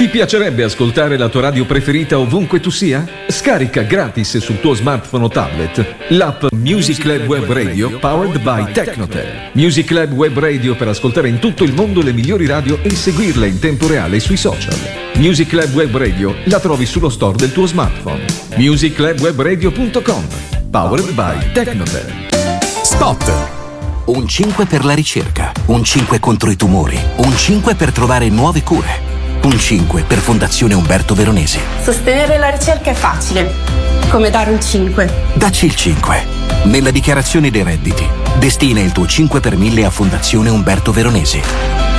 piacerebbe ascoltare la tua radio preferita ovunque tu sia? Scarica gratis sul tuo smartphone o tablet l'app Music Lab Web Radio powered by Tecnotel. Music Lab Web Radio per ascoltare in tutto il mondo le migliori radio e seguirle in tempo reale sui social. Music Lab Web Radio la trovi sullo store del tuo smartphone. musiclabwebradio.com powered by Tecnotel. Spot. Un 5 per la ricerca, un 5 contro i tumori, un 5 per trovare nuove cure, un 5 per Fondazione Umberto Veronesi. Sostenere la ricerca è facile, come dare un 5. Dacci il 5. Nella dichiarazione dei redditi, destina il tuo 5 per 1000 a Fondazione Umberto Veronesi.